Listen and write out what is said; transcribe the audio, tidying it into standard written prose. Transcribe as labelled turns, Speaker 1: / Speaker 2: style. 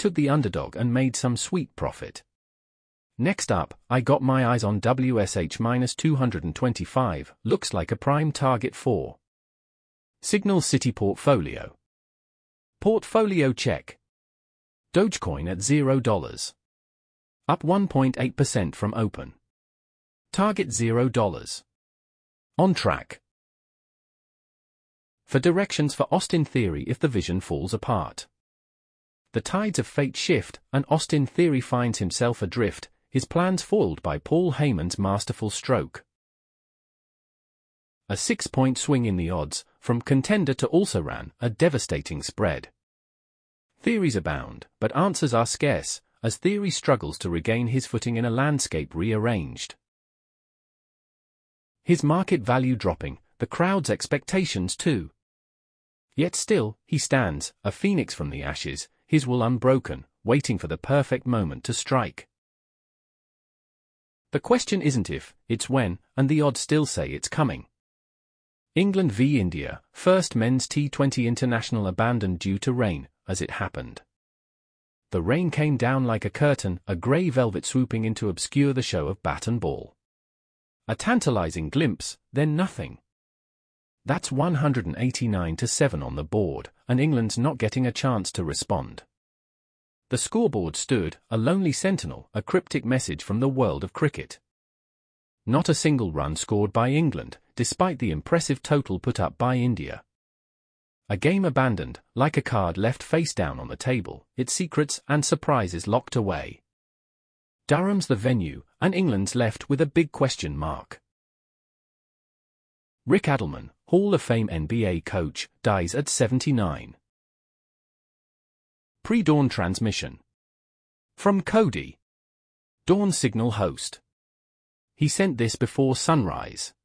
Speaker 1: took the underdog and made some sweet profit. Next up, I got my eyes on WSH-225, looks like a prime target for Signal City Portfolio. Portfolio check. Dogecoin at $0. Up 1.8% from open. Target $0. On track. For directions for Austin Theory if the vision falls apart. The tides of fate shift, and Austin Theory finds himself adrift, his plans foiled by Paul Heyman's masterful stroke. A 6-point swing in the odds, from contender to also-ran, a devastating spread. Theories abound, but answers are scarce, as Theory struggles to regain his footing in a landscape rearranged. His market value dropping, the crowd's expectations too. Yet still, he stands, a phoenix from the ashes, his will unbroken, waiting for the perfect moment to strike. The question isn't if, it's when, and the odds still say it's coming. England v India, first men's T20 international abandoned due to rain, as it happened. The rain came down like a curtain, a grey velvet swooping in to obscure the show of bat and ball. A tantalizing glimpse, then nothing. That's 189-7 on the board, and England's not getting a chance to respond. The scoreboard stood, a lonely sentinel, a cryptic message from the world of cricket. Not a single run scored by England, despite the impressive total put up by India. A game abandoned, like a card left face down on the table, its secrets and surprises locked away. Durham's the venue, and England's left with a big question mark. Rick Adelman, Hall of Fame NBA coach, dies at 79. Pre-dawn transmission. From Cody, Dawn Signal host. He sent this before sunrise.